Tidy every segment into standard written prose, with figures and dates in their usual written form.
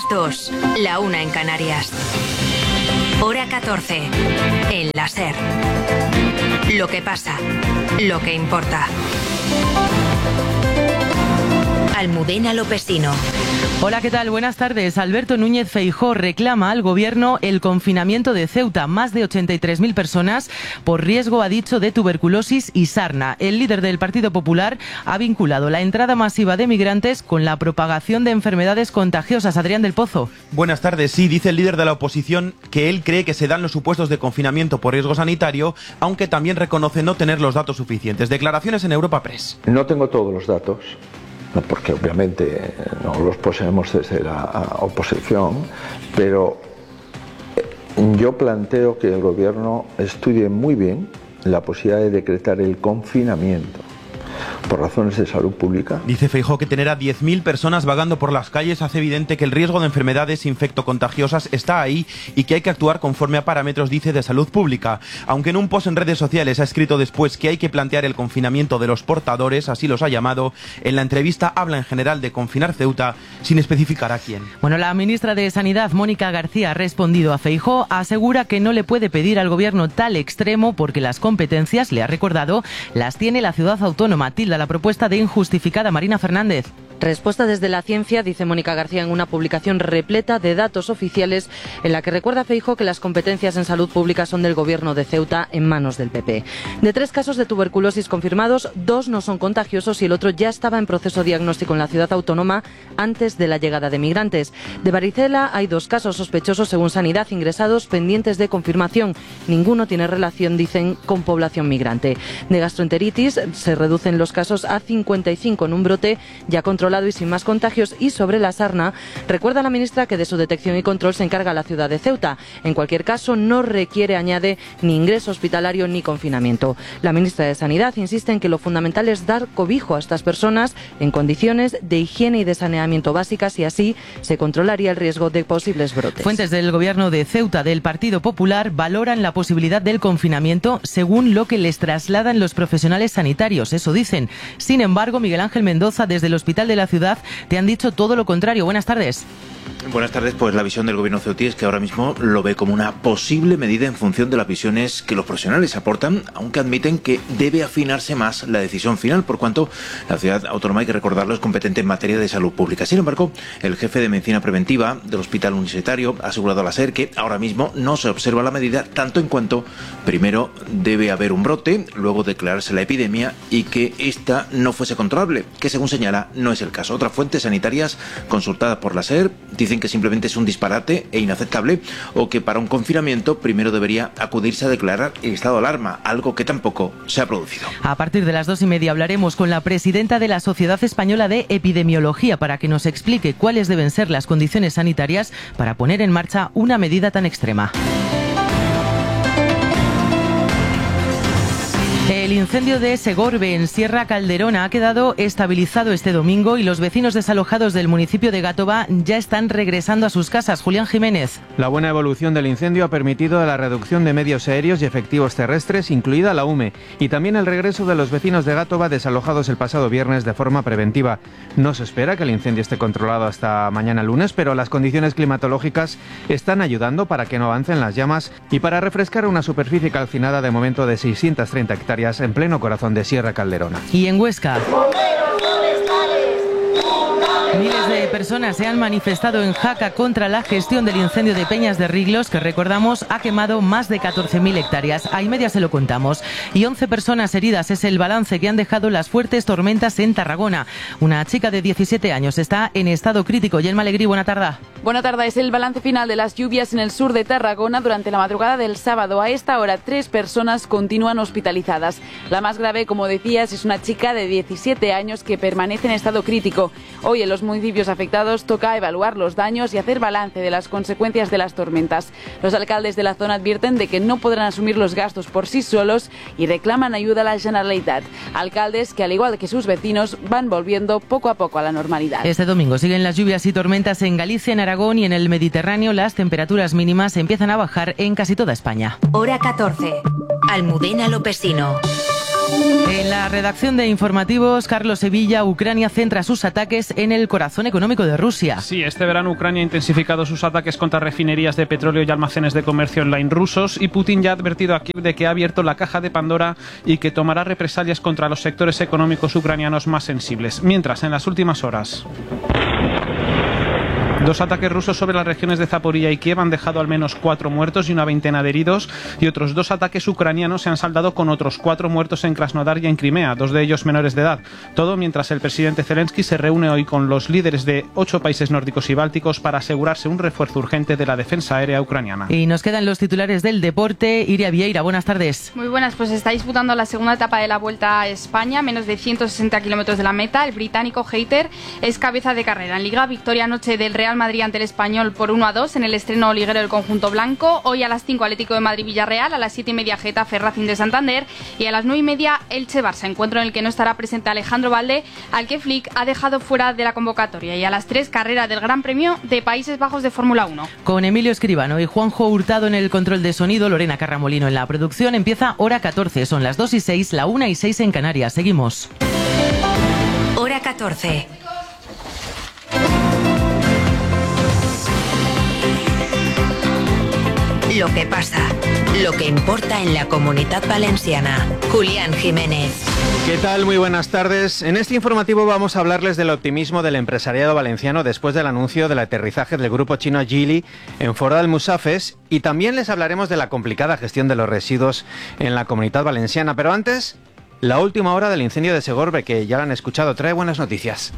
las 2, la 1 en Canarias. Hora 14, en la SER. Lo que pasa, lo que importa. Almudena Lopesino. Hola, ¿qué tal? Buenas tardes. Alberto Núñez Feijóo reclama al Gobierno el confinamiento de Ceuta. Más de 83.000 personas por riesgo, ha dicho, de tuberculosis y sarna. El líder del Partido Popular ha vinculado la entrada masiva de migrantes con la propagación de enfermedades contagiosas. Adrián del Pozo. Buenas tardes. Sí, dice el líder de la oposición que él cree que se dan los supuestos de confinamiento por riesgo sanitario, aunque también reconoce no tener los datos suficientes. Declaraciones en Europa Press. No tengo todos los datos, porque obviamente no los poseemos desde la oposición, pero yo planteo que el Gobierno estudie muy bien la posibilidad de decretar el confinamiento por razones de salud pública. Dice Feijóo que tener a 10.000 personas vagando por las calles hace evidente que el riesgo de enfermedades infectocontagiosas está ahí y que hay que actuar conforme a parámetros, dice, de salud pública. Aunque en un post en redes sociales ha escrito después que hay que plantear el confinamiento de los portadores, así los ha llamado, en la entrevista habla en general de confinar Ceuta sin especificar a quién. Bueno, la ministra de Sanidad, Mónica García, ha respondido a Feijóo, asegura que no le puede pedir al Gobierno tal extremo porque las competencias, le ha recordado, las tiene la ciudad autónoma. Tilda la propuesta de injustificada. Marina Fernández. Respuesta desde la ciencia, dice Mónica García en una publicación repleta de datos oficiales en la que recuerda Feijóo que las competencias en salud pública son del Gobierno de Ceuta en manos del PP. De 3 casos de tuberculosis confirmados, 2 no son contagiosos y el otro ya estaba en proceso diagnóstico en la ciudad autónoma antes de la llegada de migrantes. De varicela hay 2 casos sospechosos según Sanidad ingresados pendientes de confirmación. Ninguno tiene relación, dicen, con población migrante. De gastroenteritis se reducen los casos a 55 en un brote ya controlado y sin más contagios. Y sobre la sarna, recuerda la ministra que de su detección y control se encarga la ciudad de Ceuta. En cualquier caso, no requiere, añade, ni ingreso hospitalario ni confinamiento. La ministra de Sanidad insiste en que lo fundamental es dar cobijo a estas personas en condiciones de higiene y de saneamiento básicas y así se controlaría el riesgo de posibles brotes. Fuentes del Gobierno de Ceuta del Partido Popular valoran la posibilidad del confinamiento según lo que les trasladan los profesionales sanitarios. Eso dicen. Sin embargo, Miguel Ángel Mendoza, desde el Hospital de la Ciudad, te han dicho todo lo contrario. Buenas tardes. Buenas tardes. Pues la visión del Gobierno ceutí es que ahora mismo lo ve como una posible medida en función de las visiones que los profesionales aportan, aunque admiten que debe afinarse más la decisión final, por cuanto la ciudad autónoma, hay que recordarlo, es competente en materia de salud pública. Sin embargo, el jefe de medicina preventiva del Hospital Universitario ha asegurado a la SER que ahora mismo no se observa la medida, tanto en cuanto primero debe haber un brote, luego declararse la epidemia y que esta no fuese controlable, que según señala no es el caso. Otras fuentes sanitarias consultadas por la SER dicen que simplemente es un disparate e inaceptable, o que para un confinamiento primero debería acudirse a declarar el estado de alarma, algo que tampoco se ha producido. A partir de las 2:30 hablaremos con la presidenta de la Sociedad Española de Epidemiología para que nos explique cuáles deben ser las condiciones sanitarias para poner en marcha una medida tan extrema. El incendio de Segorbe, en Sierra Calderona, ha quedado estabilizado este domingo y los vecinos desalojados del municipio de Gátova ya están regresando a sus casas. Julián Jiménez. La buena evolución del incendio ha permitido la reducción de medios aéreos y efectivos terrestres, incluida la UME, y también el regreso de los vecinos de Gátova desalojados el pasado viernes de forma preventiva. No se espera que el incendio esté controlado hasta mañana lunes, pero las condiciones climatológicas están ayudando para que no avancen las llamas y para refrescar una superficie calcinada de momento de 630 hectáreas en pleno corazón de Sierra Calderona. Y en Huesca, miles de personas se han manifestado en Jaca contra la gestión del incendio de Peñas de Riglos, que recordamos ha quemado más de 14.000 hectáreas. A y media se lo contamos. Y 11 personas heridas es el balance que han dejado las fuertes tormentas en Tarragona. Una chica de 17 años está en estado crítico. Yelma Alegrí, buena tarde. Buena tarde. Es el balance final de las lluvias en el sur de Tarragona durante la madrugada del sábado. A esta hora, 3 personas continúan hospitalizadas. La más grave, como decías, es una chica de 17 años que permanece en estado crítico. Hoy en los municipios afectados toca evaluar los daños y hacer balance de las consecuencias de las tormentas. Los alcaldes de la zona advierten de que no podrán asumir los gastos por sí solos y reclaman ayuda a la Generalitat. Alcaldes que, al igual que sus vecinos, van volviendo poco a poco a la normalidad. Este domingo siguen las lluvias y tormentas en Galicia, en Aragón y en el Mediterráneo. Las temperaturas mínimas empiezan a bajar en casi toda España. Hora 14. Almudena Lopesino. En la redacción de informativos, Carlos Sevilla, Ucrania centra sus ataques en el corazón económico de Rusia. Sí, este verano Ucrania ha intensificado sus ataques contra refinerías de petróleo y almacenes de comercio online rusos, y Putin ya ha advertido a Kiev de que ha abierto la caja de Pandora y que tomará represalias contra los sectores económicos ucranianos más sensibles. Mientras, en las últimas horas, 2 ataques rusos sobre las regiones de Zaporilla y Kiev han dejado al menos 4 muertos y una veintena de heridos, y otros 2 ataques ucranianos se han saldado con otros 4 muertos en Krasnodar y en Crimea, 2 de ellos menores de edad. Todo mientras el presidente Zelensky se reúne hoy con los líderes de 8 países nórdicos y bálticos para asegurarse un refuerzo urgente de la defensa aérea ucraniana. Y nos quedan los titulares del deporte. Iria Vieira, buenas tardes. Muy buenas, pues está disputando la segunda etapa de la Vuelta a España, menos de 160 kilómetros de la meta. El británico Hayter es cabeza de carrera. En Liga, victoria anoche del Real Madrid ante el Español por 1-2 en el estreno liguero del conjunto blanco. Hoy a las 5 Atlético de Madrid-Villarreal, a las 7:30 Getafe Racing de Santander y a las 9:30 Elche-Barça, encuentro en el que no estará presente Alejandro Valde, al que Flick ha dejado fuera de la convocatoria. Y a las 3 carrera del Gran Premio de Países Bajos de Fórmula 1. Con Emilio Escribano y Juanjo Hurtado en el control de sonido, Lorena Carramolino en la producción, empieza Hora 14. Son las 2:06, la 1:06 en Canarias. Seguimos. Hora 14. Lo que pasa, lo que importa en la Comunitat Valenciana. Julián Jiménez. ¿Qué tal? Muy buenas tardes. En este informativo vamos a hablarles del optimismo del empresariado valenciano después del anuncio del aterrizaje del grupo chino Geely en Fora del Musafes, y también les hablaremos de la complicada gestión de los residuos en la Comunitat Valenciana. Pero antes, la última hora del incendio de Segorbe, que ya lo han escuchado, trae buenas noticias.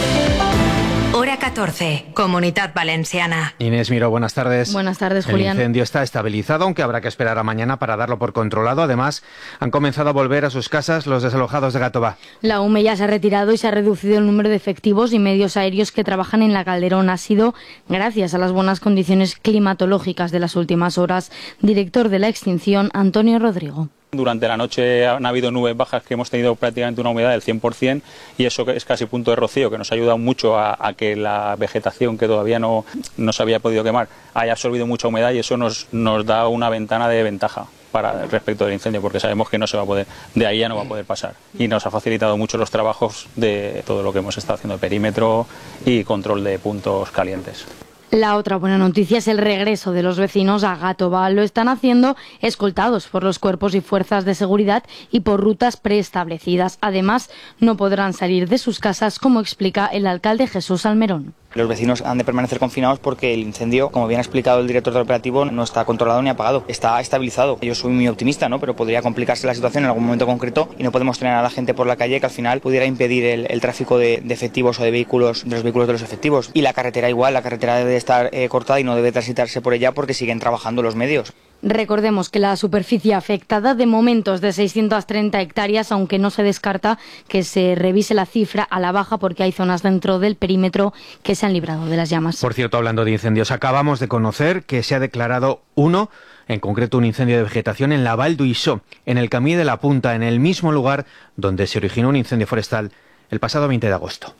Hora 14, Comunitat Valenciana. Inés Miró, buenas tardes. Buenas tardes, Julián. El incendio está estabilizado, aunque habrá que esperar a mañana para darlo por controlado. Además, han comenzado a volver a sus casas los desalojados de Gàtova. La UME ya se ha retirado y se ha reducido el número de efectivos y medios aéreos que trabajan en la Calderón. Ha sido gracias a las buenas condiciones climatológicas de las últimas horas. Director de la extinción, Antonio Rodrigo. Durante la noche han habido nubes bajas que hemos tenido prácticamente una humedad del 100%, y eso es casi punto de rocío, que nos ha ayudado mucho a que la vegetación, que todavía no se había podido quemar, haya absorbido mucha humedad, y eso nos da una ventana de ventaja respecto del incendio, porque sabemos que no se va a poder, de ahí ya no va a poder pasar, y nos ha facilitado mucho los trabajos de todo lo que hemos estado haciendo de perímetro y control de puntos calientes. La otra buena noticia es el regreso de los vecinos a Gàtova. Lo están haciendo escoltados por los cuerpos y fuerzas de seguridad y por rutas preestablecidas. Además, no podrán salir de sus casas, como explica el alcalde Jesús Almerón. Los vecinos han de permanecer confinados porque el incendio, como bien ha explicado el director del operativo, no está controlado ni apagado, está estabilizado. Yo soy muy optimista, ¿no? Pero podría complicarse la situación en algún momento concreto y no podemos tener a la gente por la calle, que al final pudiera impedir el tráfico de efectivos o de vehículos, de los vehículos de los efectivos. Y la carretera igual, la carretera debe estar cortada y no debe transitarse por ella porque siguen trabajando los medios. Recordemos que la superficie afectada de momento es de 630 hectáreas, aunque no se descarta que se revise la cifra a la baja porque hay zonas dentro del perímetro que se han librado de las llamas. Por cierto, hablando de incendios, acabamos de conocer que se ha declarado en concreto un incendio de vegetación en la Val d'Uixó, en el Camí de la Punta, en el mismo lugar donde se originó un incendio forestal el pasado 20 de agosto.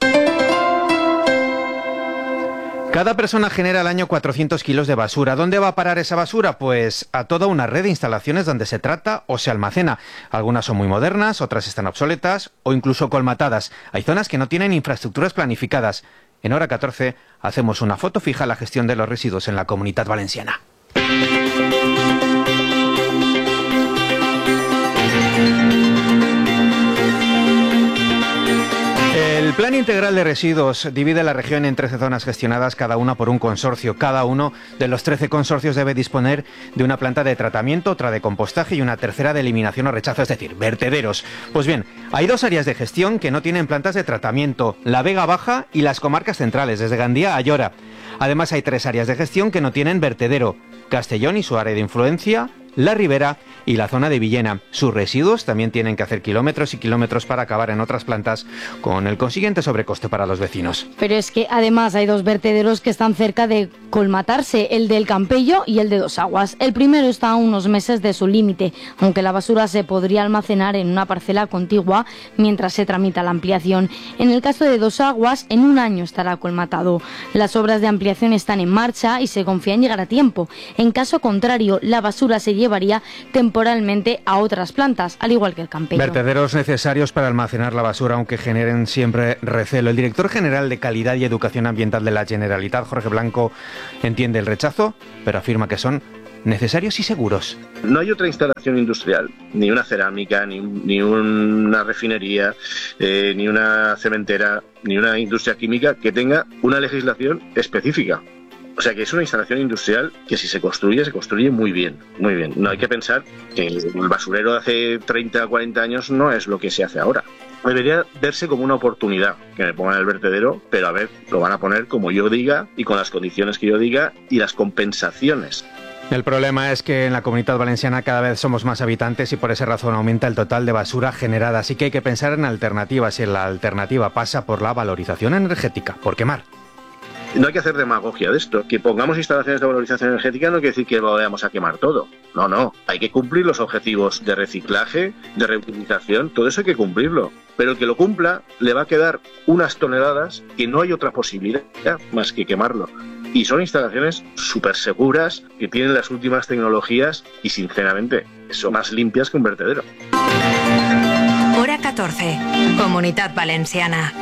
Cada persona genera al año 400 kilos de basura. ¿Dónde va a parar esa basura? Pues a toda una red de instalaciones donde se trata o se almacena. Algunas son muy modernas, otras están obsoletas o incluso colmatadas. Hay zonas que no tienen infraestructuras planificadas. En Hora 14 hacemos una foto fija a la gestión de los residuos en la Comunitat Valenciana. El Plan Integral de Residuos divide la región en 13 zonas gestionadas, cada una por un consorcio. Cada uno de los 13 consorcios debe disponer de una planta de tratamiento, otra de compostaje y una tercera de eliminación o rechazo, es decir, vertederos. Pues bien, hay 2 áreas de gestión que no tienen plantas de tratamiento: la Vega Baja y las comarcas centrales, desde Gandía a Llora. Además, hay 3 áreas de gestión que no tienen vertedero: Castellón y su área de influencia, la Ribera y la zona de Villena. Sus residuos también tienen que hacer kilómetros y kilómetros para acabar en otras plantas, con el consiguiente sobrecoste para los vecinos. Pero es que además hay 2 vertederos que están cerca de colmatarse, el del Campello y el de Dos Aguas. El primero está a unos meses de su límite, aunque la basura se podría almacenar en una parcela contigua mientras se tramita la ampliación. En el caso de Dos Aguas, en un año estará colmatado. Las obras de ampliación están en marcha y se confía en llegar a tiempo. En caso contrario, la basura sería llevaría temporalmente a otras plantas, al igual que el Campello. Vertederos necesarios para almacenar la basura, aunque generen siempre recelo. El director general de Calidad y Educación Ambiental de la Generalitat, Jorge Blanco, entiende el rechazo, pero afirma que son necesarios y seguros. No hay otra instalación industrial, ni una cerámica, ni una refinería, ni una cementera, ni una industria química que tenga una legislación específica. O sea que es una instalación industrial que si se construye muy bien, muy bien. No hay que pensar que el basurero de hace 30 o 40 años no es lo que se hace ahora. Debería verse como una oportunidad que me pongan el vertedero, pero a ver, lo van a poner como yo diga y con las condiciones que yo diga y las compensaciones. El problema es que en la Comunitat Valenciana cada vez somos más habitantes y por esa razón aumenta el total de basura generada. Así que hay que pensar en alternativas y la alternativa pasa por la valorización energética, por quemar. No hay que hacer demagogia de esto. Que pongamos instalaciones de valorización energética no quiere decir que vayamos a quemar todo. No. Hay que cumplir los objetivos de reciclaje, de reutilización, todo eso hay que cumplirlo. Pero el que lo cumpla le va a quedar unas toneladas que no hay otra posibilidad más que quemarlo. Y son instalaciones súper seguras, que tienen las últimas tecnologías y, sinceramente, son más limpias que un vertedero. Hora 14. Comunitat Valenciana.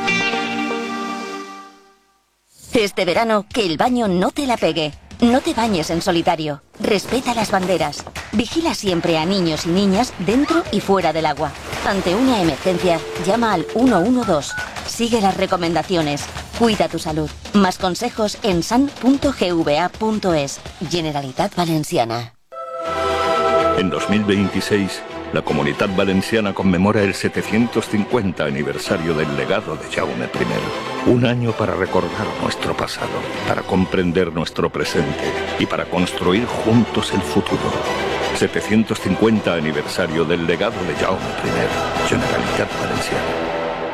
Este verano, que el baño no te la pegue. No te bañes en solitario. Respeta las banderas. Vigila siempre a niños y niñas dentro y fuera del agua. Ante una emergencia, llama al 112. Sigue las recomendaciones. Cuida tu salud. Más consejos en san.gva.es. Generalitat Valenciana. En 2026, la Comunitat Valenciana conmemora el 750 aniversario del legado de Jaume I. Un año para recordar nuestro pasado, para comprender nuestro presente y para construir juntos el futuro. 750 aniversario del legado de Jaume I. Generalitat Valenciana.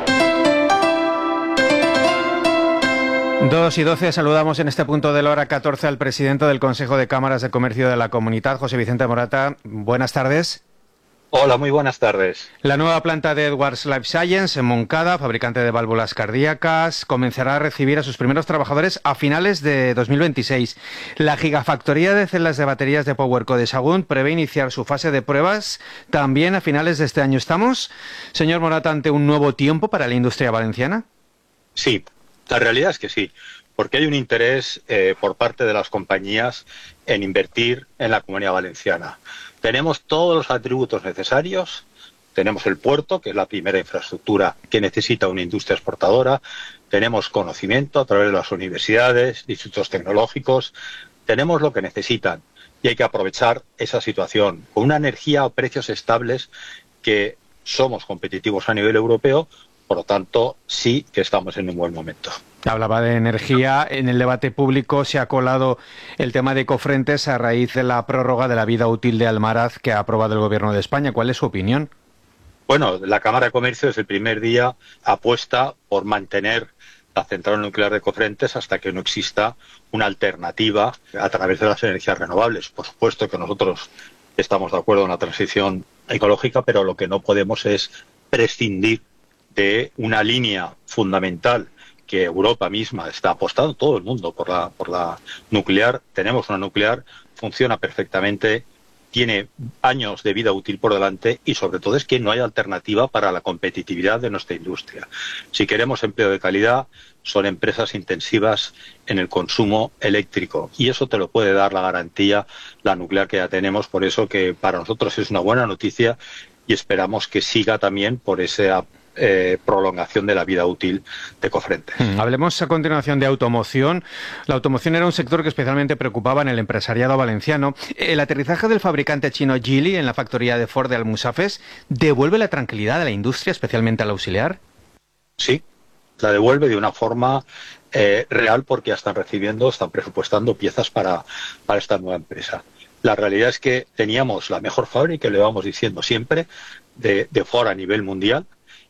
2:12, saludamos en este punto de la hora 14 al presidente del Consejo de Cámaras de Comercio de la Comunidad, José Vicente Morata. Buenas tardes. Hola, muy buenas tardes. La nueva planta de Edwards Life Science en Moncada, fabricante de válvulas cardíacas, comenzará a recibir a sus primeros trabajadores a finales de 2026. La gigafactoría de celdas de baterías de PowerCo de Sagunt prevé iniciar su fase de pruebas también a finales de este año. ¿Estamos, señor Morata, ante un nuevo tiempo para la industria valenciana? Sí, la realidad es que sí, porque hay un interés por parte de las compañías en invertir en la Comunidad Valenciana. Tenemos todos los atributos necesarios, tenemos el puerto, que es la primera infraestructura que necesita una industria exportadora, tenemos conocimiento a través de las universidades, institutos tecnológicos, tenemos lo que necesitan y hay que aprovechar esa situación con una energía a precios estables, que somos competitivos a nivel europeo. Por lo tanto, sí que estamos en un buen momento. Hablaba de energía. En el debate público se ha colado el tema de Cofrentes a raíz de la prórroga de la vida útil de Almaraz que ha aprobado el Gobierno de España. ¿Cuál es su opinión? Bueno, la Cámara de Comercio desde el primer día apuesta por mantener la central nuclear de Cofrentes hasta que no exista una alternativa a través de las energías renovables. Por supuesto que nosotros estamos de acuerdo en la transición ecológica, pero lo que no podemos es prescindir de una línea fundamental que Europa misma está apostando, todo el mundo, por la nuclear. Tenemos una nuclear, funciona perfectamente, tiene años de vida útil por delante y sobre todo es que no hay alternativa para la competitividad de nuestra industria. Si queremos empleo de calidad, son empresas intensivas en el consumo eléctrico y eso te lo puede dar la garantía la nuclear que ya tenemos. Por eso que para nosotros es una buena noticia y esperamos que siga también por esa prolongación de la vida útil de Cofrentes. Hablemos a continuación de automoción. La automoción era un sector que especialmente preocupaba en el empresariado valenciano. El aterrizaje del fabricante chino Geely en la factoría de Ford de Almusafes ¿devuelve la tranquilidad a la industria, especialmente al auxiliar? Sí, la devuelve de una forma real, porque ya están presupuestando piezas para esta nueva empresa. La realidad es que teníamos la mejor fábrica, y le vamos diciendo siempre, de Ford a nivel mundial.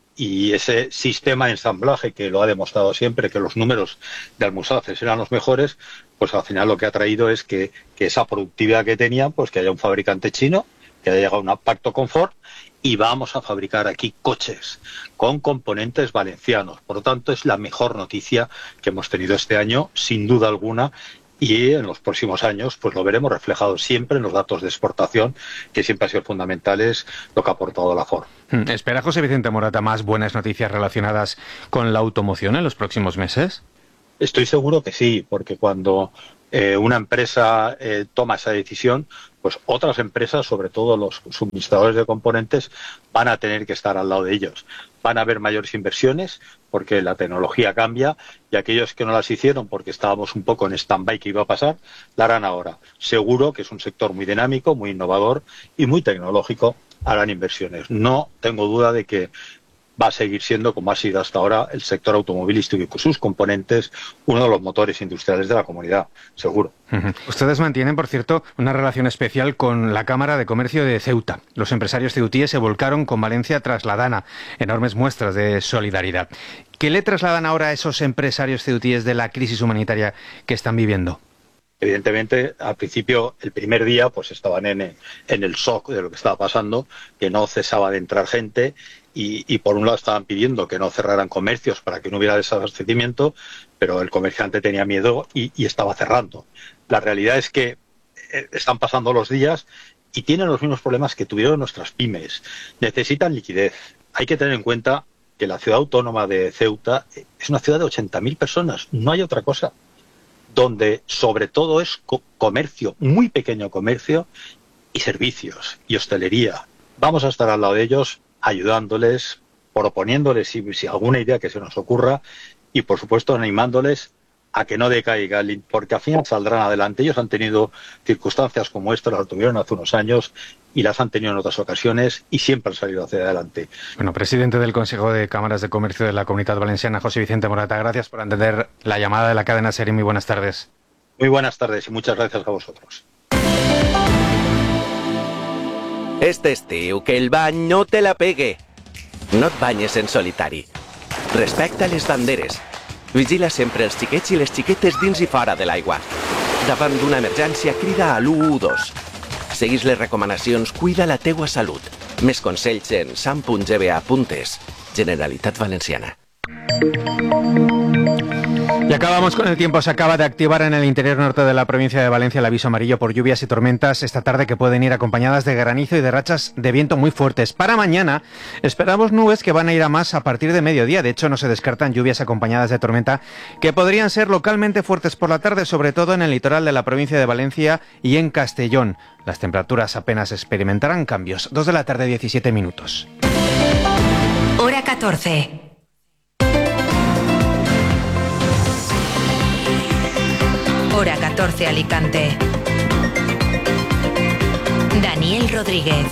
Y ese sistema de ensamblaje que lo ha demostrado siempre, que los números de Almusafes eran los mejores, pues al final lo que ha traído es que esa productividad que tenían, pues que haya un fabricante chino, que haya llegado a un pacto con Ford, y vamos a fabricar aquí coches con componentes valencianos. Por lo tanto, es la mejor noticia que hemos tenido este año, sin duda alguna, y en los próximos años pues lo veremos reflejado siempre en los datos de exportación, que siempre ha sido fundamentales lo que ha aportado la Ford. ¿Espera José Vicente Morata más buenas noticias relacionadas con la automoción en los próximos meses? Estoy seguro que sí, porque cuando una empresa toma esa decisión, pues otras empresas, sobre todo los suministradores de componentes, van a tener que estar al lado de ellos. Van a haber mayores inversiones porque la tecnología cambia, y aquellos que no las hicieron porque estábamos un poco en stand-by que iba a pasar, la harán ahora. Seguro que es un sector muy dinámico, muy innovador y muy tecnológico, harán inversiones. No tengo duda de que va a seguir siendo, como ha sido hasta ahora, el sector automovilístico y con sus componentes, uno de los motores industriales de la comunidad, seguro. Ustedes mantienen, por cierto, una relación especial con la Cámara de Comercio de Ceuta. Los empresarios ceutíes se volcaron con Valencia tras la Dana, enormes muestras de solidaridad. ¿Qué le trasladan ahora a esos empresarios ceutíes de la crisis humanitaria que están viviendo? Evidentemente, al principio, el primer día, pues estaban en el shock de lo que estaba pasando, que no cesaba de entrar gente, y por un lado estaban pidiendo que no cerraran comercios para que no hubiera desabastecimiento, pero el comerciante tenía miedo y estaba cerrando. La realidad es que están pasando los días y tienen los mismos problemas que tuvieron nuestras pymes. Necesitan liquidez. Hay que tener en cuenta que la ciudad autónoma de Ceuta es una ciudad de 80.000 personas, no hay otra cosa, donde sobre todo es comercio, muy pequeño comercio, y servicios y hostelería. Vamos a estar al lado de ellos, ayudándoles, proponiéndoles si alguna idea que se nos ocurra, y por supuesto animándoles a que no decaiga, porque al final saldrán adelante. Ellos han tenido circunstancias como esta, las tuvieron hace unos años y las han tenido en otras ocasiones y siempre han salido hacia adelante. Bueno, presidente del Consejo de Cámaras de Comercio de la Comunidad Valenciana, José Vicente Morata, gracias por atender la llamada de la cadena SER. Muy buenas tardes. Muy buenas tardes y muchas gracias a vosotros. Este estiu, que el bany no te la pegue. No et banyes en solitari. Respecta les banderes. Vigila sempre els xiquets i les xiquetes dins i fora de l'aigua. Davant d'una emergència, crida a l'112. Seguís les recomanacions, cuida la teua salut. Més consells en sam.gba.es. Generalitat Valenciana. Y acabamos con el tiempo. Se acaba de activar en el interior norte de la provincia de Valencia el aviso amarillo por lluvias y tormentas esta tarde, que pueden ir acompañadas de granizo y de rachas de viento muy fuertes. Para mañana esperamos nubes que van a ir a más a partir de mediodía. De hecho, no se descartan lluvias acompañadas de tormenta que podrían ser localmente fuertes por la tarde, sobre todo en el litoral de la provincia de Valencia y en Castellón. Las temperaturas apenas experimentarán cambios. 2 de la tarde, 17 minutos. Hora 14. Hora 14 Alicante. Daniel Rodríguez.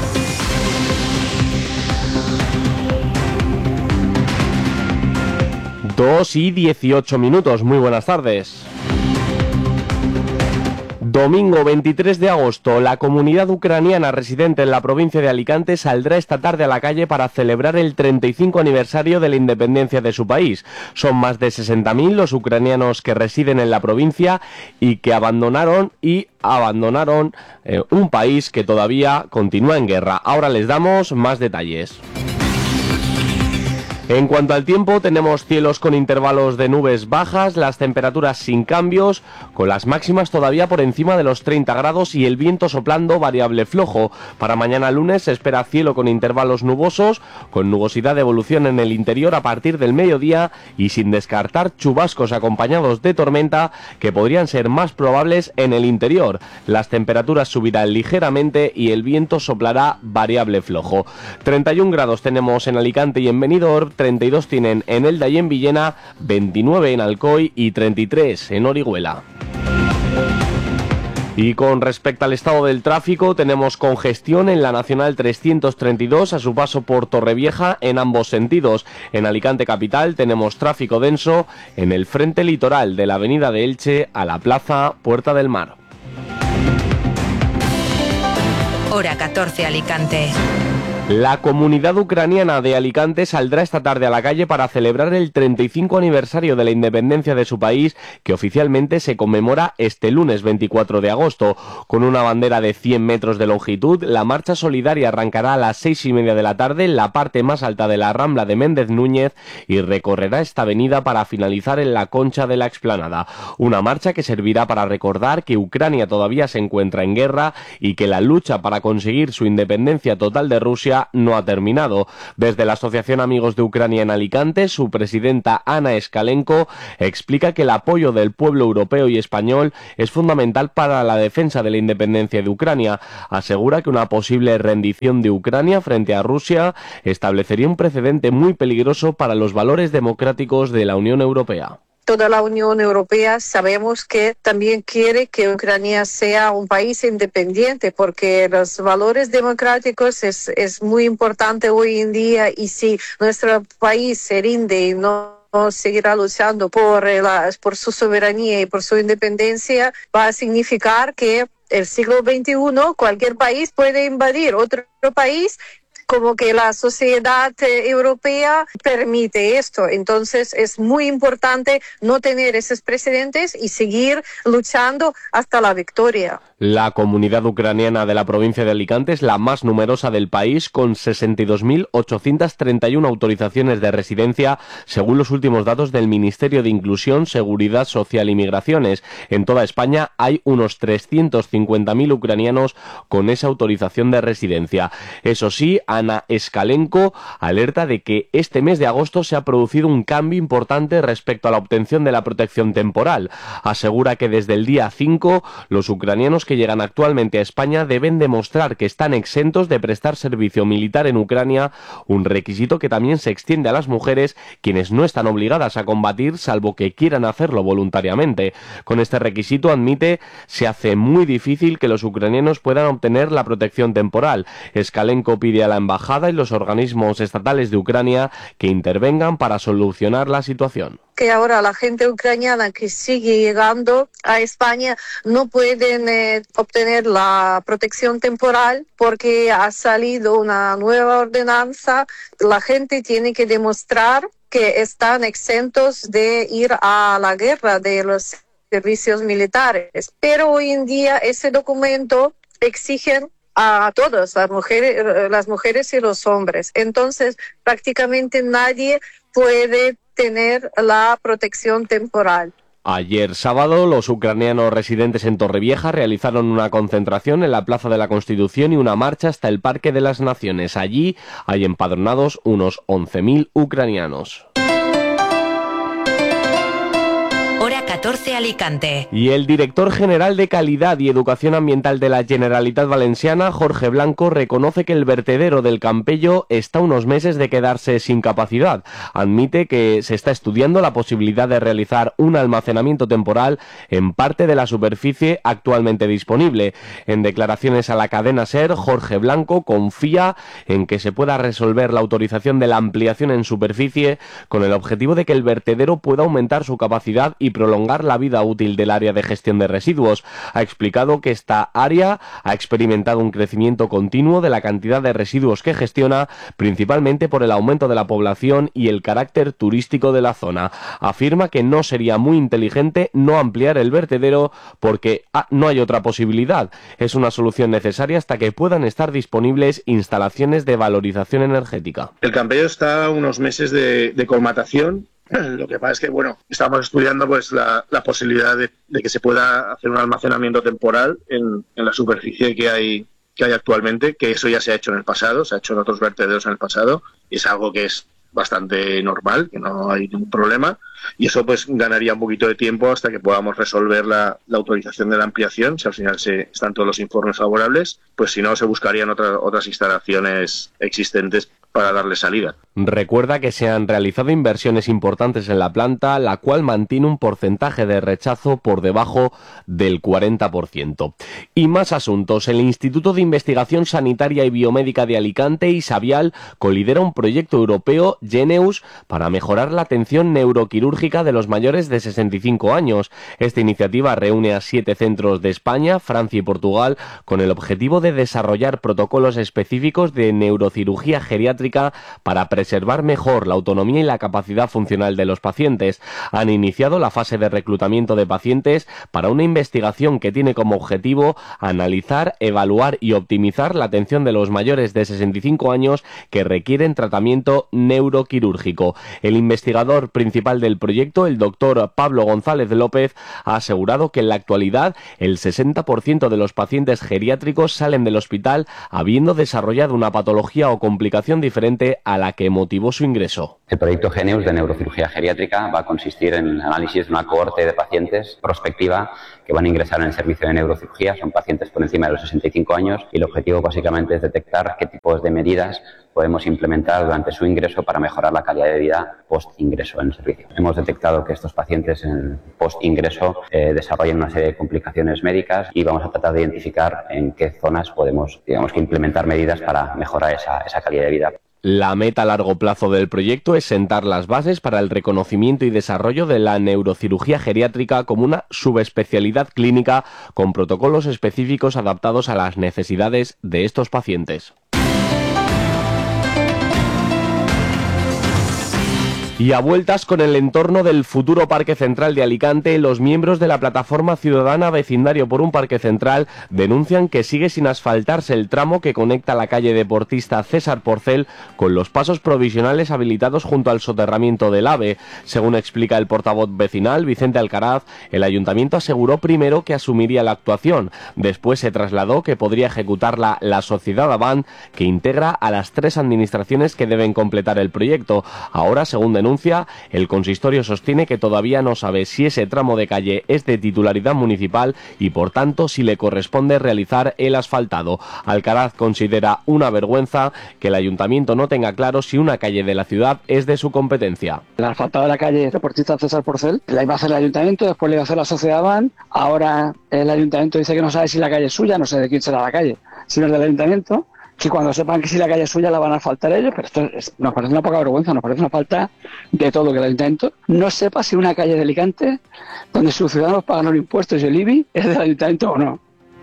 Dos y 18 minutos. Muy buenas tardes. Domingo 23 de agosto, la comunidad ucraniana residente en la provincia de Alicante saldrá esta tarde a la calle para celebrar el 35 aniversario de la independencia de su país. Son más de 60.000 los ucranianos que residen en la provincia y que abandonaron un país que todavía continúa en guerra. Ahora les damos más detalles. En cuanto al tiempo, tenemos cielos con intervalos de nubes bajas, las temperaturas sin cambios, con las máximas todavía por encima de los 30 grados y el viento soplando variable flojo. Para mañana lunes se espera cielo con intervalos nubosos, con nubosidad de evolución en el interior a partir del mediodía y sin descartar chubascos acompañados de tormenta que podrían ser más probables en el interior. Las temperaturas subirán ligeramente y el viento soplará variable flojo. 31 grados tenemos en Alicante y en Benidorm, 32 tienen en Elda y en Villena, 29 en Alcoy y 33 en Orihuela. Y con respecto al estado del tráfico, tenemos congestión en la Nacional 332 a su paso por Torrevieja en ambos sentidos. En Alicante capital tenemos tráfico denso en el frente litoral de la avenida de Elche a la plaza Puerta del Mar. Hora 14 Alicante. La comunidad ucraniana de Alicante saldrá esta tarde a la calle para celebrar el 35 aniversario de la independencia de su país, que oficialmente se conmemora este lunes 24 de agosto. Con una bandera de 100 metros de longitud, la marcha solidaria arrancará a las 6:30 de la tarde en la parte más alta de la Rambla de Méndez Núñez y recorrerá esta avenida para finalizar en la Concha de la Explanada. Una marcha que servirá para recordar que Ucrania todavía se encuentra en guerra y que la lucha para conseguir su independencia total de Rusia no ha terminado. Desde la Asociación Amigos de Ucrania en Alicante, su presidenta Ana Eskalenko explica que el apoyo del pueblo europeo y español es fundamental para la defensa de la independencia de Ucrania. Asegura que una posible rendición de Ucrania frente a Rusia establecería un precedente muy peligroso para los valores democráticos de la Unión Europea. Toda la Unión Europea sabemos que también quiere que Ucrania sea un país independiente, porque los valores democráticos es muy importante hoy en día, y si nuestro país se rinde y no seguirá luchando por su soberanía y por su independencia, va a significar que el siglo XXI cualquier país puede invadir otro país, como que la sociedad europea permite esto. Entonces es muy importante no tener esos precedentes y seguir luchando hasta la victoria. La comunidad ucraniana de la provincia de Alicante es la más numerosa del país, con 62.831 autorizaciones de residencia, según los últimos datos del Ministerio de Inclusión, Seguridad Social y Migraciones. En toda España hay unos 350.000 ucranianos con esa autorización de residencia. Eso sí, Ana Eskalenko alerta de que este mes de agosto se ha producido un cambio importante respecto a la obtención de la protección temporal. Asegura que desde el día 5 los ucranianos que llegan actualmente a España deben demostrar que están exentos de prestar servicio militar en Ucrania, un requisito que también se extiende a las mujeres, quienes no están obligadas a combatir salvo que quieran hacerlo voluntariamente. Con este requisito, admite, se hace muy difícil que los ucranianos puedan obtener la protección temporal. Eskalenko pide a la embajada y los organismos estatales de Ucrania que intervengan para solucionar la situación. Que ahora la gente ucraniana que sigue llegando a España no pueden obtener la protección temporal porque ha salido una nueva ordenanza. La gente tiene que demostrar que están exentos de ir a la guerra de los servicios militares. Pero hoy en día ese documento exigen a todos, las mujeres y los hombres. Entonces, prácticamente nadie puede tener la protección temporal. Ayer sábado, los ucranianos residentes en Torrevieja realizaron una concentración en la Plaza de la Constitución y una marcha hasta el Parque de las Naciones. Allí hay empadronados unos 11.000 ucranianos. Hora 14 Alicante. Y el director general de Calidad y Educación Ambiental de la Generalitat Valenciana, Jorge Blanco, reconoce que el vertedero del Campello está a unos meses de quedarse sin capacidad. Admite que se está estudiando la posibilidad de realizar un almacenamiento temporal en parte de la superficie actualmente disponible. En declaraciones a la cadena SER, Jorge Blanco confía en que se pueda resolver la autorización de la ampliación en superficie con el objetivo de que el vertedero pueda aumentar su capacidad y prolongar la vida útil del área de gestión de residuos. Ha explicado que esta área ha experimentado un crecimiento continuo de la cantidad de residuos que gestiona, principalmente por el aumento de la población y el carácter turístico de la zona. Afirma que no sería muy inteligente no ampliar el vertedero porque no hay otra posibilidad. Es una solución necesaria hasta que puedan estar disponibles instalaciones de valorización energética. El Campello está a unos meses de colmatación. Lo que pasa es que, estamos estudiando pues la posibilidad de que se pueda hacer un almacenamiento temporal en la superficie que hay actualmente, que eso ya se ha hecho en el pasado, se ha hecho en otros vertederos en el pasado, y es algo que es bastante normal, que no hay ningún problema, y eso pues ganaría un poquito de tiempo hasta que podamos resolver la autorización de la ampliación. Si al final están todos los informes favorables, pues si no se buscarían otras instalaciones existentes para darle salida. Recuerda que se han realizado inversiones importantes en la planta, la cual mantiene un porcentaje de rechazo por debajo del 40%. Y más asuntos. El Instituto de Investigación Sanitaria y Biomédica de Alicante, ISABIAL, colidera un proyecto europeo, Geneus, para mejorar la atención neuroquirúrgica de los mayores de 65 años. Esta iniciativa reúne a 7 centros de España, Francia y Portugal, con el objetivo de desarrollar protocolos específicos de neurocirugía geriátrica para preservar mejor la autonomía y la capacidad funcional de los pacientes. Han iniciado la fase de reclutamiento de pacientes para una investigación que tiene como objetivo analizar, evaluar y optimizar la atención de los mayores de 65 años que requieren tratamiento neuroquirúrgico. El investigador principal del proyecto, el doctor Pablo González López, ha asegurado que en la actualidad el 60% de los pacientes geriátricos salen del hospital habiendo desarrollado una patología o complicación diferente a la que motivó su ingreso. El proyecto Geneus de neurocirugía geriátrica va a consistir en el análisis de una cohorte de pacientes prospectiva que van a ingresar en el servicio de neurocirugía. Son pacientes por encima de los 65 años y el objetivo básicamente es detectar qué tipos de medidas podemos implementar durante su ingreso para mejorar la calidad de vida post-ingreso en el servicio. Hemos detectado que estos pacientes en post-ingreso desarrollan una serie de complicaciones médicas y vamos a tratar de identificar en qué zonas podemos, que implementar medidas para mejorar esa calidad de vida. La meta a largo plazo del proyecto es sentar las bases para el reconocimiento y desarrollo de la neurocirugía geriátrica como una subespecialidad clínica con protocolos específicos adaptados a las necesidades de estos pacientes. Y a vueltas con el entorno del futuro Parque Central de Alicante, los miembros de la plataforma ciudadana Vecindario por un Parque Central denuncian que sigue sin asfaltarse el tramo que conecta la calle deportista César Porcel con los pasos provisionales habilitados junto al soterramiento del AVE. Según explica el portavoz vecinal, Vicente Alcaraz, el ayuntamiento aseguró primero que asumiría la actuación. Después se trasladó que podría ejecutarla la sociedad Avant, que integra a las 3 administraciones que deben completar el proyecto. Ahora, según denuncia, el consistorio sostiene que todavía no sabe si ese tramo de calle es de titularidad municipal y por tanto si le corresponde realizar el asfaltado. Alcaraz considera una vergüenza que el ayuntamiento no tenga claro si una calle de la ciudad es de su competencia. El asfaltado de la calle deportista César Porcel la iba a hacer el ayuntamiento, después le iba a hacer la sociedad Van. Ahora el ayuntamiento dice que no sabe si la calle es suya, no sé de quién será la calle, si no es del ayuntamiento. Que cuando sepan que si la calle es suya la van a asfaltar ellos, pero esto nos parece una poca vergüenza, nos parece una falta de todo que el ayuntamiento no sepa si una calle de Alicante, donde sus ciudadanos pagan los impuestos y el IBI, es del ayuntamiento o no.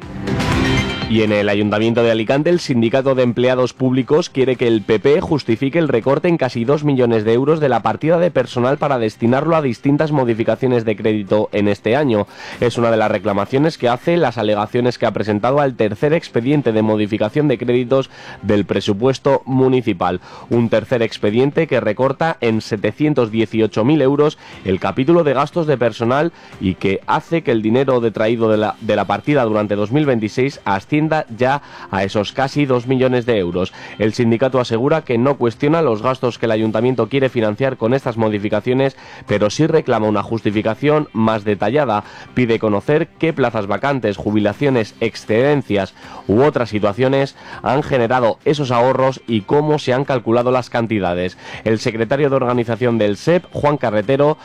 Y en el Ayuntamiento de Alicante, el Sindicato de Empleados Públicos quiere que el PP justifique el recorte en casi 2 millones de euros de la partida de personal para destinarlo a distintas modificaciones de crédito en este año. Es una de las reclamaciones que hace las alegaciones que ha presentado al tercer expediente de modificación de créditos del presupuesto municipal. Un tercer expediente que recorta en 718.000 euros el capítulo de gastos de personal y que hace que el dinero detraído de la partida durante 2026 ascienda ya a esos casi 2 millones de euros. El sindicato asegura que no cuestiona los gastos que el ayuntamiento quiere financiar con estas modificaciones, pero sí reclama una justificación más detallada. Pide conocer qué plazas vacantes, jubilaciones, excedencias u otras situaciones han generado esos ahorros y cómo se han calculado las cantidades. El secretario de organización del SEP, Juan Carretero,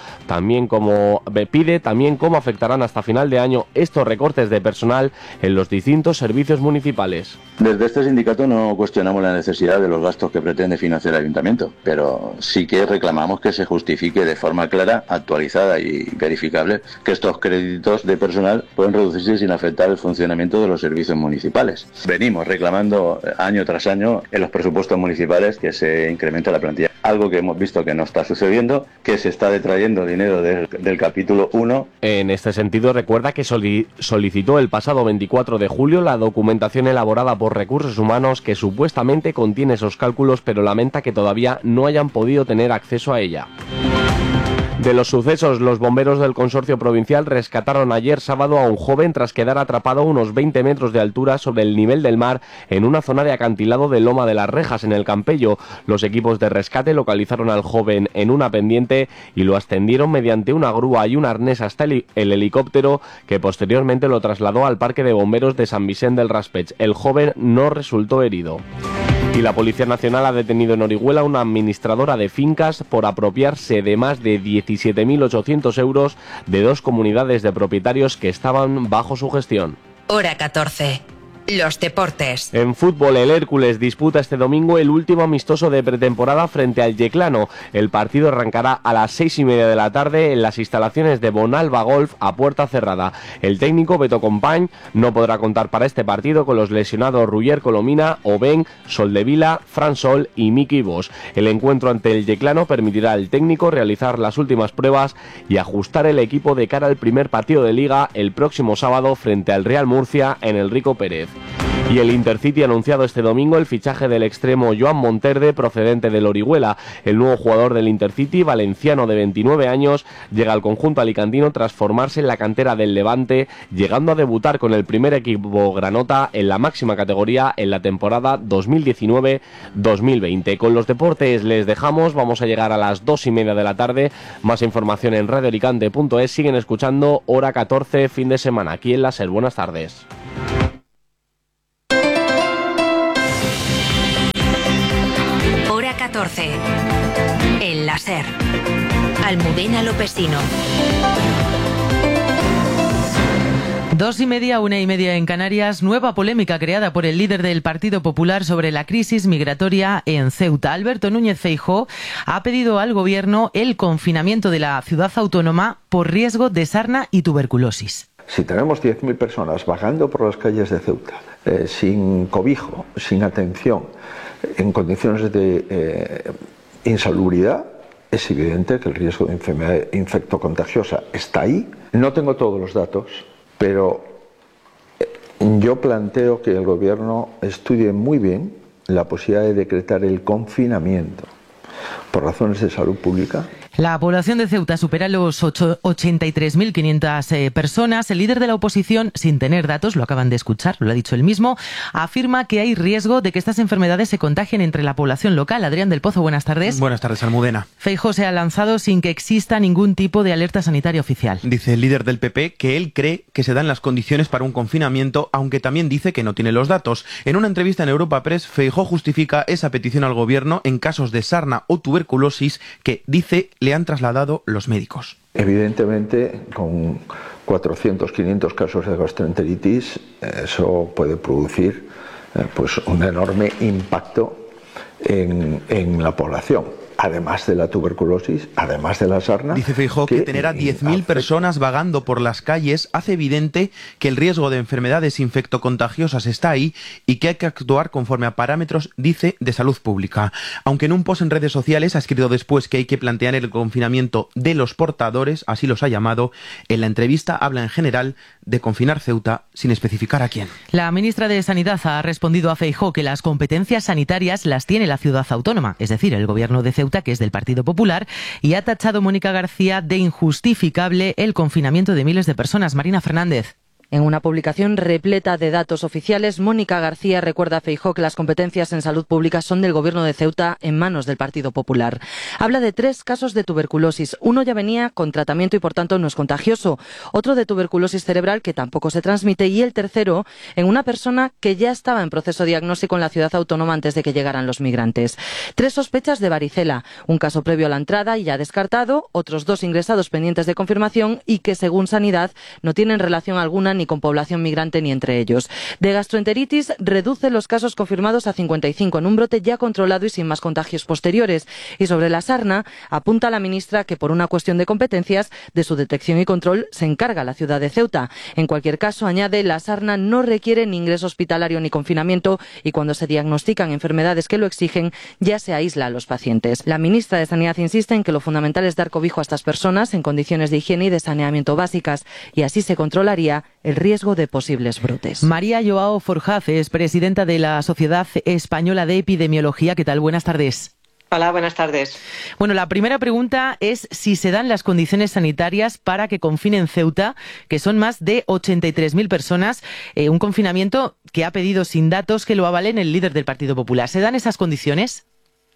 pide cómo afectarán hasta final de año estos recortes de personal en los distintos servicios municipales. Desde este sindicato no cuestionamos la necesidad de los gastos que pretende financiar el ayuntamiento, pero sí que reclamamos que se justifique de forma clara, actualizada y verificable que estos créditos de personal pueden reducirse sin afectar el funcionamiento de los servicios municipales. Venimos reclamando año tras año en los presupuestos municipales que se incremente la plantilla. Algo que hemos visto que no está sucediendo, que se está detrayendo dinero del capítulo 1. En este sentido, recuerda que solicitó el pasado 24 de julio la documentación elaborada por Recursos Humanos que supuestamente contiene esos cálculos, pero lamenta que todavía no hayan podido tener acceso a ella. De los sucesos, los bomberos del Consorcio Provincial rescataron ayer sábado a un joven tras quedar atrapado a unos 20 metros de altura sobre el nivel del mar en una zona de acantilado de Loma de las Rejas, en el Campello. Los equipos de rescate localizaron al joven en una pendiente y lo ascendieron mediante una grúa y un arnés hasta el helicóptero, que posteriormente lo trasladó al Parque de Bomberos de San Vicente del Raspeig. El joven no resultó herido. Y la Policía Nacional ha detenido en Orihuela a una administradora de fincas por apropiarse de más de 17.800 euros de 2 comunidades de propietarios que estaban bajo su gestión. Hora 14. Los deportes. En fútbol, el Hércules disputa este domingo el último amistoso de pretemporada frente al Yeclano. El partido arrancará a las 6:30 de la tarde en las instalaciones de Bonalba Golf a puerta cerrada. El técnico Beto Compañ no podrá contar para este partido con los lesionados Ruyer Colomina, Oben, Soldevila, Fran Sol y Miki Bosch. El encuentro ante el Yeclano permitirá al técnico realizar las últimas pruebas y ajustar el equipo de cara al primer partido de Liga el próximo sábado frente al Real Murcia en el Rico Pérez. Y el Intercity ha anunciado este domingo el fichaje del extremo Joan Monterde, procedente del Orihuela. El nuevo jugador del Intercity, valenciano de 29 años, llega al conjunto alicantino tras formarse en la cantera del Levante, llegando a debutar con el primer equipo granota en la máxima categoría en la temporada 2019-2020. Con los deportes les dejamos, vamos a llegar a las 2:30 de la tarde. Más información en radioalicante.es. Siguen escuchando Hora 14, fin de semana, aquí en la SER. Buenas tardes. Hora 14. En la SER. Almudena Lopesino. 2:30, 1:30 en Canarias. Nueva polémica creada por el líder del Partido Popular sobre la crisis migratoria en Ceuta. Alberto Núñez Feijóo ha pedido al Gobierno el confinamiento de la ciudad autónoma por riesgo de sarna y tuberculosis. Si tenemos 10.000 personas vagando por las calles de Ceuta, sin cobijo, sin atención, en condiciones de insalubridad, es evidente que el riesgo de enfermedad infectocontagiosa está ahí. No tengo todos los datos, pero yo planteo que el Gobierno estudie muy bien la posibilidad de decretar el confinamiento por razones de salud pública. La población de Ceuta supera los 83.500 personas. El líder de la oposición, sin tener datos, lo acaban de escuchar, lo ha dicho él mismo, afirma que hay riesgo de que estas enfermedades se contagien entre la población local. Adrián del Pozo, buenas tardes. Buenas tardes, Almudena. Feijóo se ha lanzado sin que exista ningún tipo de alerta sanitaria oficial. Dice el líder del PP que él cree que se dan las condiciones para un confinamiento, aunque también dice que no tiene los datos. En una entrevista en Europa Press, Feijóo justifica esa petición al Gobierno en casos de sarna o tuberculosis que, dice, le han trasladado los médicos. Evidentemente, con 400, 500 casos de gastroenteritis, eso puede producir pues un enorme impacto en la población. Además de la tuberculosis, además de la sarna. Dice Feijóo que tener a 10.000 personas vagando por las calles hace evidente que el riesgo de enfermedades infectocontagiosas está ahí y que hay que actuar conforme a parámetros, dice, de salud pública. Aunque en un post en redes sociales ha escrito después que hay que plantear el confinamiento de los portadores, así los ha llamado, en la entrevista habla en general de confinar Ceuta sin especificar a quién. La ministra de Sanidad ha respondido a Feijóo que las competencias sanitarias las tiene la ciudad autónoma, es decir, el Gobierno de Ceuta, que es del Partido Popular, y ha tachado Mónica García de injustificable el confinamiento de miles de personas. Marina Fernández. En una publicación repleta de datos oficiales, Mónica García recuerda a Feijóo que las competencias en salud pública son del Gobierno de Ceuta en manos del Partido Popular. Habla de 3 casos de tuberculosis. Uno ya venía con tratamiento y por tanto no es contagioso. Otro de tuberculosis cerebral que tampoco se transmite. Y el tercero en una persona que ya estaba en proceso diagnóstico en la ciudad autónoma antes de que llegaran los migrantes. 3 sospechas de varicela. Un caso previo a la entrada y ya descartado. Otros 2 ingresados pendientes de confirmación y que según Sanidad no tienen relación alguna ni con población migrante ni entre ellos. De gastroenteritis reduce los casos confirmados a 55 en un brote ya controlado y sin más contagios posteriores. Y sobre la sarna, apunta la ministra que por una cuestión de competencias, de su detección y control, se encarga la ciudad de Ceuta. En cualquier caso, añade, la sarna no requiere ni ingreso hospitalario ni confinamiento y cuando se diagnostican enfermedades que lo exigen, ya se aísla a los pacientes. La ministra de Sanidad insiste en que lo fundamental es dar cobijo a estas personas en condiciones de higiene y de saneamiento básicas y así se controlaría el riesgo de posibles brotes. María Joao Forjaz es presidenta de la Sociedad Española de Epidemiología. ¿Qué tal? Buenas tardes. Hola, buenas tardes. Bueno, la primera pregunta es si se dan las condiciones sanitarias para que confinen Ceuta, que son más de 83.000 personas, un confinamiento que ha pedido sin datos que lo avalen el líder del Partido Popular. ¿Se dan esas condiciones?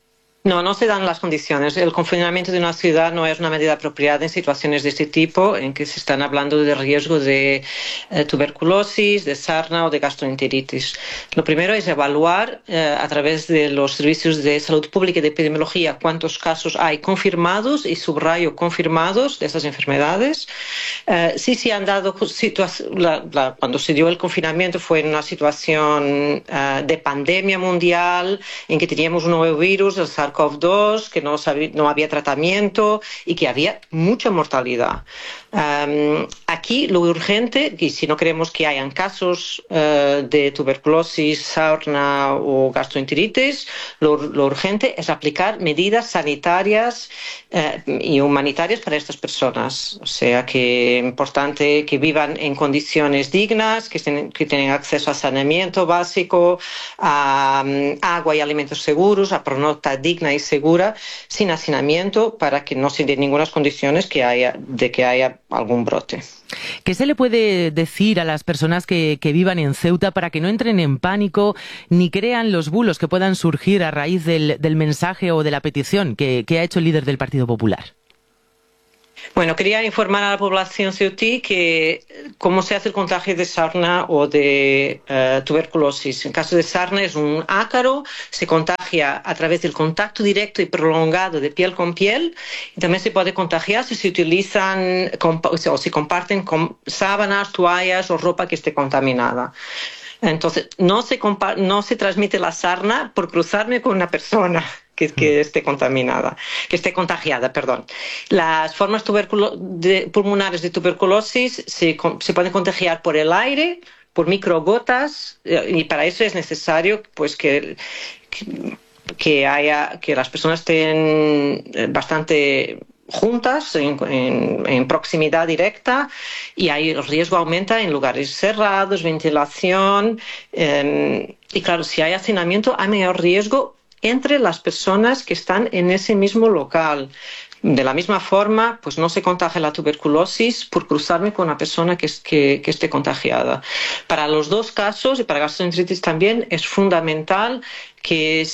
No se dan las condiciones. El confinamiento de una ciudad no es una medida apropiada en situaciones de este tipo, en que se están hablando de riesgo de tuberculosis, de sarna o de gastroenteritis. Lo primero es evaluar a través de los servicios de salud pública y de epidemiología cuántos casos hay confirmados, y subrayo confirmados, de esas enfermedades. Sí se han dado cuando se dio el confinamiento fue en una situación de pandemia mundial, en que teníamos un nuevo virus, el SARS-CoV-2, que no había tratamiento y que había mucha mortalidad. Aquí lo urgente, y si no queremos que hayan casos de tuberculosis, sarna o gastroenteritis, lo urgente es aplicar medidas sanitarias y humanitarias para estas personas. O sea, que es importante que vivan en condiciones dignas, que tengan acceso a saneamiento básico, a agua y alimentos seguros, a pernocta digna y segura, sin hacinamiento, para que no se den ninguna condiciones de que haya algún brote. ¿Qué se le puede decir a las personas que vivan en Ceuta para que no entren en pánico ni crean los bulos que puedan surgir a raíz del mensaje o de la petición que ha hecho el líder del Partido Popular? Bueno, quería informar a la población ceutí que cómo se hace el contagio de sarna o de tuberculosis. En caso de sarna es un ácaro, se contagia a través del contacto directo y prolongado de piel con piel, y también se puede contagiar si se utilizan o se comparten con sábanas, toallas o ropa que esté contaminada. Entonces, no se transmite la sarna por cruzarme con una persona que esté contagiada. Las formas pulmonares de tuberculosis se pueden contagiar por el aire, por microgotas, y para eso es necesario pues que las personas estén bastante juntas, en proximidad directa, y ahí el riesgo aumenta en lugares cerrados, ventilación, y claro, si hay hacinamiento hay mayor riesgo entre las personas que están en ese mismo local. De la misma forma, pues no se contagia la tuberculosis por cruzarme con una persona que esté contagiada. Para los dos casos, y para gastroenteritis también, es fundamental que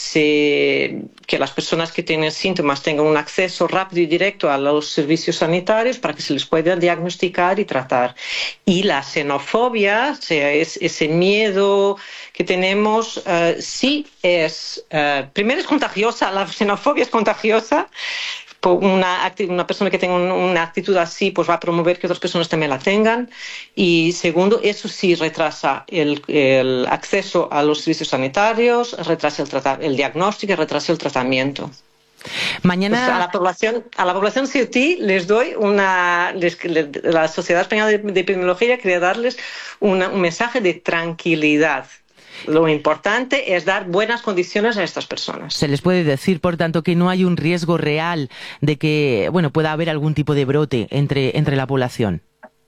las personas que tienen síntomas tengan un acceso rápido y directo a los servicios sanitarios para que se les pueda diagnosticar y tratar. Y la xenofobia, o sea, ese miedo que tenemos, primero es contagiosa, la xenofobia es contagiosa. Una persona que tenga una actitud así pues va a promover que otras personas también la tengan, y segundo, eso sí retrasa el acceso a los servicios sanitarios, retrasa el diagnóstico y retrasa el tratamiento. Mañana Pues a la población ceutí les doy la Sociedad Española de Epidemiología quería darles un mensaje de tranquilidad. Lo importante es dar buenas condiciones a estas personas. Se les puede decir, por tanto, que no hay un riesgo real de que pueda haber algún tipo de brote entre la población.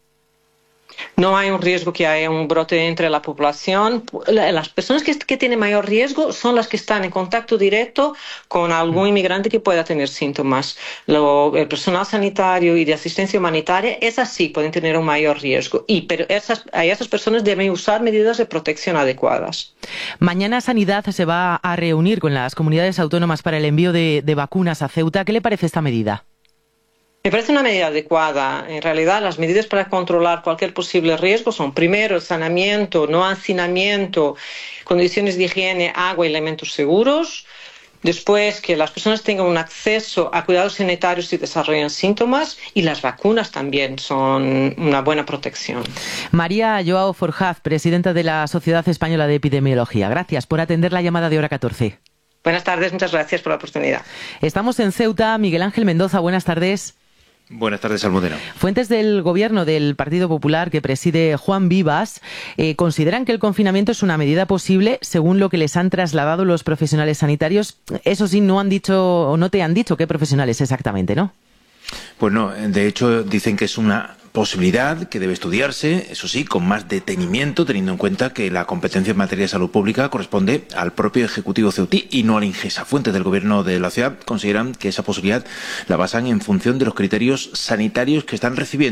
No hay un riesgo que haya un brote entre la población. Las personas que tienen mayor riesgo son las que están en contacto directo con algún inmigrante que pueda tener síntomas. El personal sanitario y de asistencia humanitaria, esas sí pueden tener un mayor riesgo. Pero esas personas deben usar medidas de protección adecuadas. Mañana Sanidad se va a reunir con las comunidades autónomas para el envío de vacunas a Ceuta. ¿Qué le parece esta medida? Me parece una medida adecuada. En realidad, las medidas para controlar cualquier posible riesgo son, primero, saneamiento, no hacinamiento, condiciones de higiene, agua y alimentos seguros. Después, que las personas tengan un acceso a cuidados sanitarios si desarrollan síntomas, y las vacunas también son una buena protección. María Joao Forjaz, presidenta de la Sociedad Española de Epidemiología. Gracias por atender la llamada de Hora 14. Buenas tardes, muchas gracias por la oportunidad. Estamos en Ceuta. Miguel Ángel Mendoza, buenas tardes. Buenas tardes, Almudena. Fuentes del gobierno del Partido Popular que preside Juan Vivas consideran que el confinamiento es una medida posible según lo que les han trasladado los profesionales sanitarios. Eso sí, no te han dicho qué profesionales exactamente, ¿no? Pues no, de hecho dicen que es una posibilidad que debe estudiarse, eso sí, con más detenimiento, teniendo en cuenta que la competencia en materia de salud pública corresponde al propio Ejecutivo ceutí y no al Ingesa. Fuentes del gobierno de la ciudad consideran que esa posibilidad la basan en función de los criterios sanitarios que están recibiendo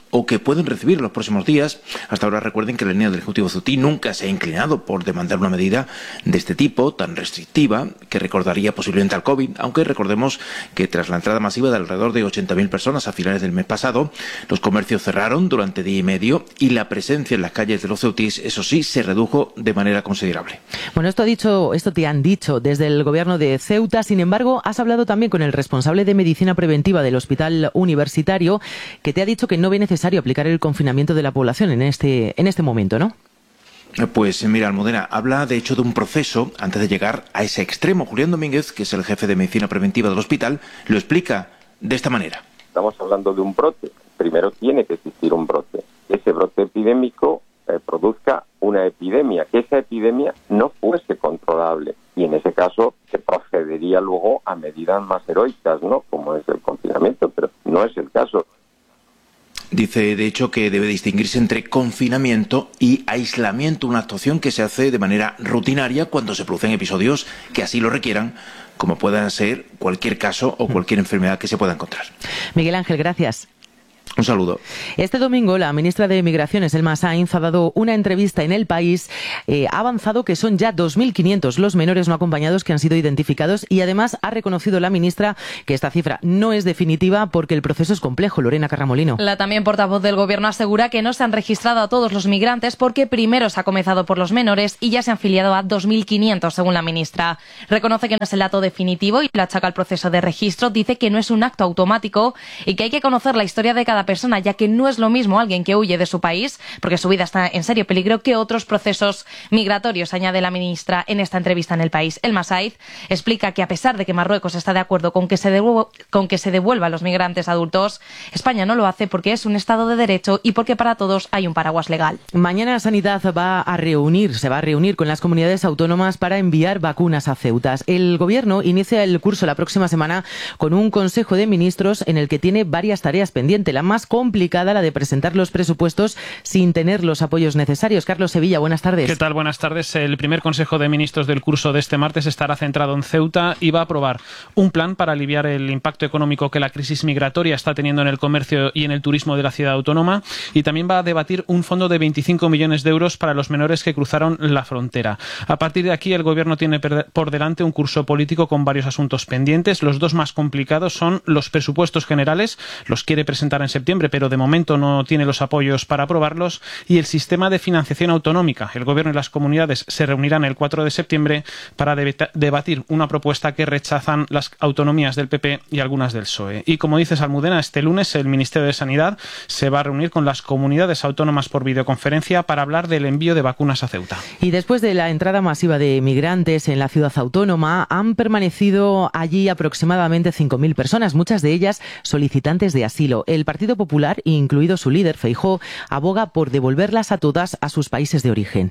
o que pueden recibir en los próximos días. Hasta ahora recuerden que la línea del Ejecutivo ceutí nunca se ha inclinado por demandar una medida de este tipo, tan restrictiva, que recordaría posiblemente al COVID, aunque recordemos que tras la entrada masiva de alrededor de 80.000 personas a finales del mes pasado, los comercios cerraron durante día y medio y la presencia en las calles de los ceutís, eso sí, se redujo de manera considerable. Bueno, esto te han dicho desde el gobierno de Ceuta. Sin embargo, has hablado también con el responsable de medicina preventiva del Hospital Universitario, que te ha dicho que no ve necesario aplicar el confinamiento de la población en este momento, ¿no? Pues mira, Almudena, habla de hecho de un proceso antes de llegar a ese extremo. Julián Domínguez, que es el jefe de medicina preventiva del hospital, lo explica de esta manera. Estamos hablando de un brote. Primero tiene que existir un brote. Ese brote epidémico produzca una epidemia, que esa epidemia no fuese controlable. Y en ese caso se procedería luego a medidas más heroicas, ¿no? Como es el confinamiento, pero no es el caso. Dice, de hecho, que debe distinguirse entre confinamiento y aislamiento, una actuación que se hace de manera rutinaria cuando se producen episodios que así lo requieran, como puedan ser cualquier caso o cualquier enfermedad que se pueda encontrar. Miguel Ángel, gracias. Un saludo. Este domingo la ministra de Migraciones, Elma Sainz, ha dado una entrevista en El País. Ha avanzado que son ya 2.500 los menores no acompañados que han sido identificados y además ha reconocido la ministra que esta cifra no es definitiva porque el proceso es complejo. Lorena Carramolino. La también portavoz del Gobierno asegura que no se han registrado a todos los migrantes porque primero se ha comenzado por los menores y ya se han filiado a 2.500, según la ministra. Reconoce que no es el dato definitivo y lo achaca al proceso de registro. Dice que no es un acto automático y que hay que conocer la historia de cada persona, ya que no es lo mismo alguien que huye de su país, porque su vida está en serio peligro, que otros procesos migratorios, añade la ministra en esta entrevista en El País. Elma Sainz explica que a pesar de que Marruecos está de acuerdo con que se devuelva a los migrantes adultos, España no lo hace porque es un Estado de Derecho y porque para todos hay un paraguas legal. Mañana Sanidad se va a reunir con las comunidades autónomas para enviar vacunas a Ceuta. El Gobierno inicia el curso la próxima semana con un Consejo de Ministros en el que tiene varias tareas pendientes. La más complicada, la de presentar los presupuestos sin tener los apoyos necesarios. Carlos Sevilla, buenas tardes. ¿Qué tal? Buenas tardes. El primer Consejo de Ministros del curso de este martes estará centrado en Ceuta y va a aprobar un plan para aliviar el impacto económico que la crisis migratoria está teniendo en el comercio y en el turismo de la ciudad autónoma, y también va a debatir un fondo de 25 millones de euros para los menores que cruzaron la frontera. A partir de aquí, el Gobierno tiene por delante un curso político con varios asuntos pendientes. Los dos más complicados son los presupuestos generales, los quiere presentar en septiembre, pero de momento no tiene los apoyos para aprobarlos, y el sistema de financiación autonómica. El Gobierno y las comunidades se reunirán el 4 de septiembre para debatir una propuesta que rechazan las autonomías del PP y algunas del PSOE. Y como dices, Almudena, este lunes el Ministerio de Sanidad se va a reunir con las comunidades autónomas por videoconferencia para hablar del envío de vacunas a Ceuta. Y después de la entrada masiva de migrantes en la ciudad autónoma, han permanecido allí aproximadamente 5.000 personas, muchas de ellas solicitantes de asilo. El Partido Popular, incluido su líder, Feijóo, aboga por devolverlas a todas a sus países de origen.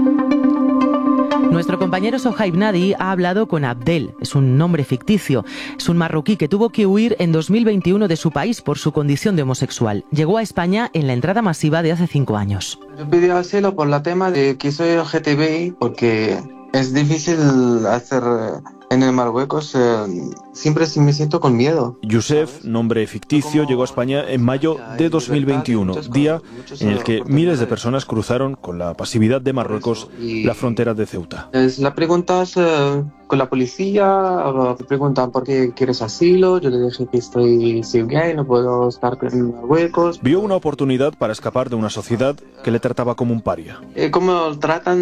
Nuestro compañero Sohaib Nadi ha hablado con Abdel, es un nombre ficticio, es un marroquí que tuvo que huir en 2021 de su país por su condición de homosexual. Llegó a España en la entrada masiva de hace 5 años. Yo pedí asilo por la tema de que soy LGTBI porque es difícil hacer en el Marruecos, siempre me siento con miedo. Youssef, nombre ficticio, llegó a España en mayo de 2021, día en el que miles de personas cruzaron con la pasividad de Marruecos la frontera de Ceuta. La pregunta es con la policía, me preguntan por qué quieres asilo, yo le dije que soy gay, no puedo estar en Marruecos. Vio una oportunidad para escapar de una sociedad que le trataba como un paria. Como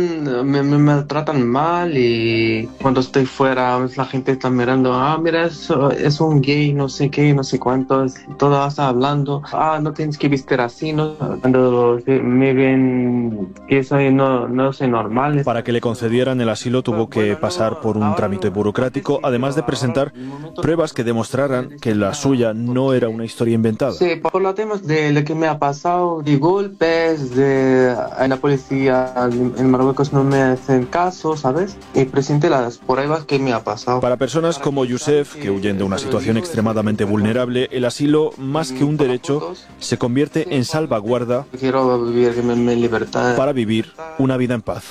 me tratan mal, y cuando estoy fuera la gente está mirando, mira, es un gay, no sé qué, no sé cuánto, todo está hablando, no tienes que vestir así, ¿no? Cuando me ven que soy no soy normal. Para que le concedieran el asilo tuvo que pasar por un trámite burocrático, además de presentar pruebas que demostraran que la suya no era una historia inventada. Sí, por los temas de lo que me ha pasado, de golpes, en la policía en Marruecos no me hacen caso, ¿sabes? Y presenté las pruebas que me ha pasado. Para personas como Youssef, que huyen de una situación extremadamente vulnerable, el asilo, más que un derecho, se convierte en salvaguarda. Quiero vivir en libertad. Para vivir una vida en paz.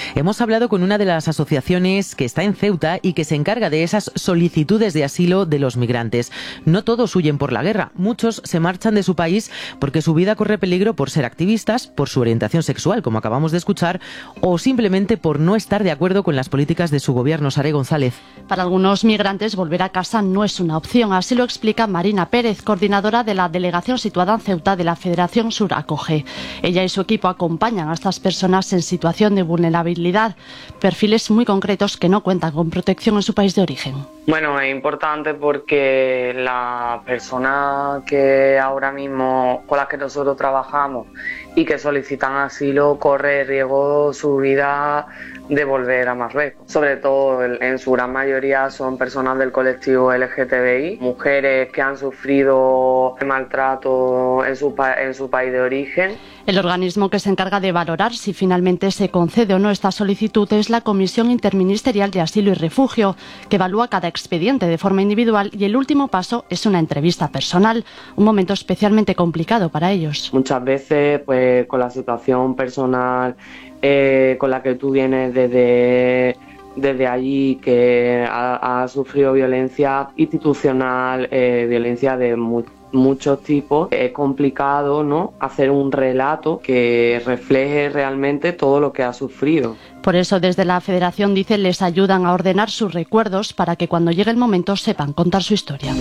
Hemos hablado con una de las asociaciones que está en Ceuta y que se encarga de esas solicitudes de asilo de los migrantes. No todos huyen por la guerra, muchos se marchan de su país porque su vida corre peligro por ser activistas, por su orientación sexual, como acabamos de escuchar, o simplemente por no estar de acuerdo con las políticas de su gobierno. Sare González. Para algunos migrantes, volver a casa no es una opción. Así lo explica Marina Pérez, coordinadora de la delegación situada en Ceuta de la Federación Sur Acoge. Ella y su equipo acompañan a estas personas en situación de vulnerabilidad, perfiles muy concretos que no cuentan con protección en su país de origen. Bueno, es importante porque la persona que ahora mismo con las que nosotros trabajamos y que solicitan asilo corre riesgo su vida de volver a Marruecos. Sobre todo, en su gran mayoría son personas del colectivo LGTBI, mujeres que han sufrido maltrato en su país de origen. El organismo que se encarga de valorar si finalmente se concede o no esta solicitud es la Comisión Interministerial de Asilo y Refugio, que evalúa cada expediente de forma individual, y el último paso es una entrevista personal, un momento especialmente complicado para ellos. Muchas veces, pues, con la situación personal con la que tú vienes desde allí, que ha sufrido violencia institucional, violencia de muchos tipos, es complicado, ¿no?, hacer un relato que refleje realmente todo lo que ha sufrido. Por eso, desde la Federación, dicen, les ayudan a ordenar sus recuerdos para que cuando llegue el momento sepan contar su historia.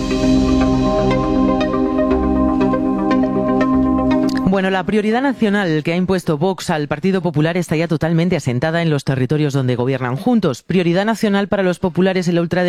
Bueno, la prioridad nacional que ha impuesto Vox al Partido Popular está ya totalmente asentada en los territorios donde gobiernan juntos. Prioridad nacional para los populares en la ultraderecha